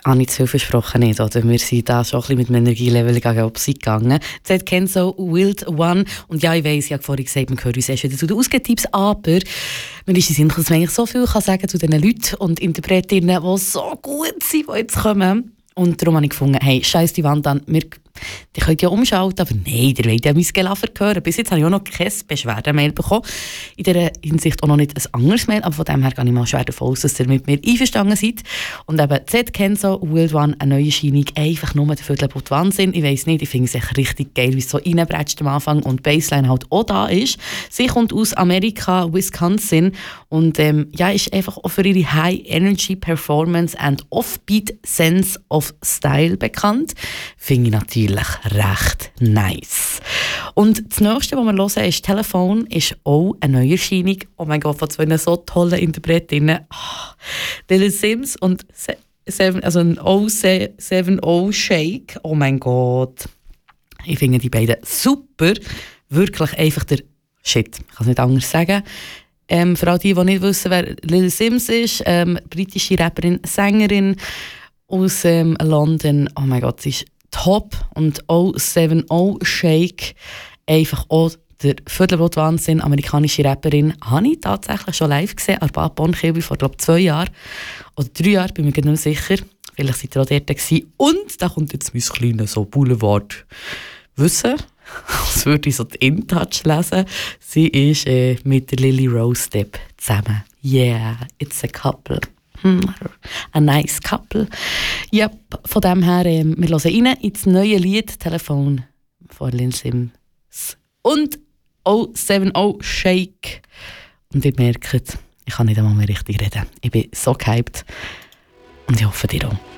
habe ich zu viel versprochen nicht, oder? Wir sind da schon ein bisschen mit dem Energielevel gegen Opposite gegangen. Z kennt so Wild One. Und ja, ich weiss, ich habe vorhin gesagt, man hört uns erst wieder zu den Ausgetipps, aber mir ist in Sinn, dass man eigentlich so viel kann sagen zu den Leuten und Interpretinnen, die so gut sind, die jetzt kommen. Und darum habe ich gefunden, hey, scheiß die Wand an, die könnt ja umschalten, aber nein, ihr wollt ja mein Gelaffer hören. Bis jetzt habe ich auch noch kein Beschwerdemail bekommen. In dieser Hinsicht auch noch nicht ein anderes Mail, aber von dem her gehe ich mal schwer davon aus, dass ihr mit mir einverstanden seid. Und eben Z kennt so Wild One, eine neue Erscheinung, einfach nur der Viertelboot Wahnsinn. Ich weiss nicht, ich finde es echt richtig geil, wie es so reinbretscht am Anfang und die Bassline halt auch da ist. Sie kommt aus Amerika, Wisconsin und ist einfach auch für ihre High Energy Performance and Offbeat Sense of Style bekannt. Finde ich natürlich recht nice. Und das nächste, was wir hören, ist Telefon, ist auch eine Neuerscheinung. Oh mein Gott, von zwei so tollen Interpretinnen. Lil Sims und ein O70 Shake. Oh mein Gott. Ich finde die beiden super. Wirklich einfach der Shit. Ich kann es nicht anders sagen. Für all die nicht wissen, wer Lil Sims ist, britische Rapperin, Sängerin aus London. Oh mein Gott, sie ist top. Und O70 Shake, einfach auch der Viertelbrot-Wahnsinn, amerikanische Rapperin, habe ich tatsächlich schon live gesehen, an Bad Bonn-Kilby vor, glaube 2 Jahren oder 3 Jahren, bin mir nicht mehr sicher. Vielleicht seid ihr auch dort gewesen. Und da kommt jetzt mein kleines so Boulevard-Wissen, als würde ich so die InTouch lesen. Sie ist mit der Lily Rose Depp zusammen. Yeah, it's a couple. A nice couple. Ja, von dem her, wir hören rein ins neue Lied «Telefon» von Lil Sims und O70 Shake. Und ihr merkt, ich kann nicht einmal mehr richtig reden. Ich bin so gehypt und ich hoffe, ihr auch.